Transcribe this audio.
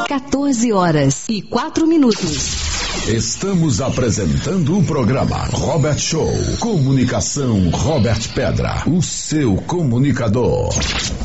14h04. Estamos apresentando o programa Robert Show. Comunicação Robert Pedra, o seu comunicador.